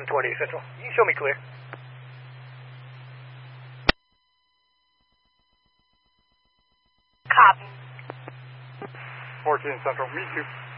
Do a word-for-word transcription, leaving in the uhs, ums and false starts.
seven twenty Central. You show me clear. Copy. fourteen Central, meet you.